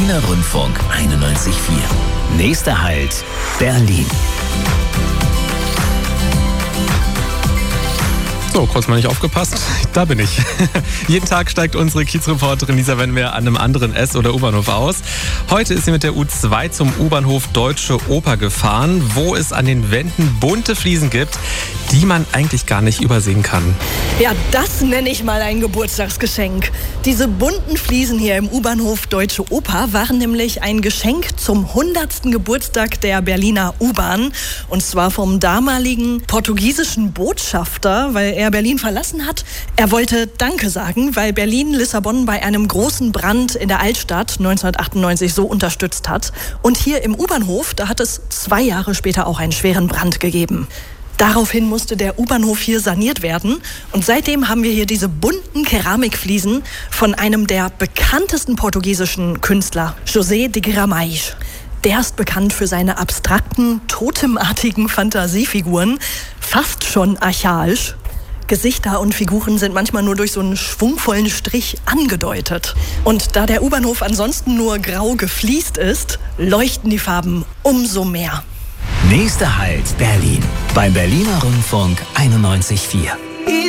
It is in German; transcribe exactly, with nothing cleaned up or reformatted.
Berliner Rundfunk einundneunzig Komma vier. Nächster Halt, Berlin. So, kurz mal nicht aufgepasst. Da bin ich. Jeden Tag steigt unsere Kiezreporterin Lisa Wenwehr an einem anderen S- oder U-Bahnhof aus. Heute ist sie mit der U zwei zum U-Bahnhof Deutsche Oper gefahren, wo es an den Wänden bunte Fliesen gibt, die man eigentlich gar nicht übersehen kann. Ja, das nenne ich mal ein Geburtstagsgeschenk. Diese bunten Fliesen hier im U-Bahnhof Deutsche Oper waren nämlich ein Geschenk zum hundertsten Geburtstag der Berliner U-Bahn. Und zwar vom damaligen portugiesischen Botschafter, weil er Berlin verlassen hat. Er wollte Danke sagen, weil Berlin Lissabon bei einem großen Brand in der Altstadt neunzehnhundertachtundneunzig so unterstützt hat. Und hier im U-Bahnhof, da hat es zwei Jahre später auch einen schweren Brand gegeben. Daraufhin musste der U-Bahnhof hier saniert werden. Und seitdem haben wir hier diese bunten Keramikfliesen von einem der bekanntesten portugiesischen Künstler, José de Guimarães. Der ist bekannt für seine abstrakten, totemartigen Fantasiefiguren, fast schon archaisch. Gesichter und Figuren sind manchmal nur durch so einen schwungvollen Strich angedeutet. Und da der U-Bahnhof ansonsten nur grau gefliest ist, leuchten die Farben umso mehr. Nächster Halt, Berlin. Beim Berliner Rundfunk einundneunzig Komma vier.